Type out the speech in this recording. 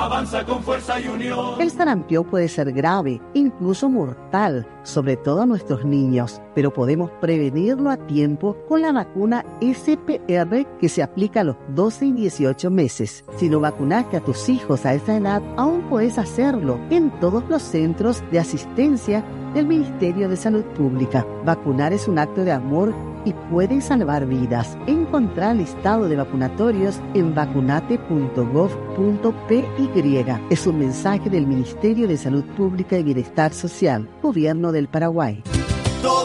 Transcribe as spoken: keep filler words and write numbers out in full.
Avanza con fuerza y unión. El sarampión puede ser grave, incluso mortal, sobre todo a nuestros niños, pero podemos prevenirlo a tiempo con la vacuna S P R que se aplica a los doce y dieciocho meses. Si no vacunaste a tus hijos a esa edad, aún puedes hacerlo en todos los centros de asistencia del Ministerio de Salud Pública. Vacunar es un acto de amor y puede salvar vidas. Encontrar el listado de vacunatorios en vacunate punto gov punto p y. Es un mensaje del Ministerio de Salud Pública y Bienestar Social, Gobierno del Paraguay.